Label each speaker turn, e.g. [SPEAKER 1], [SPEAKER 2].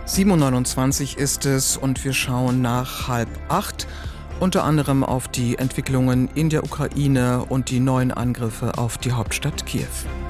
[SPEAKER 1] 7:29 ist es und wir schauen nach 7:30 unter anderem auf die Entwicklungen in der Ukraine und die neuen Angriffe auf die Hauptstadt Kiew.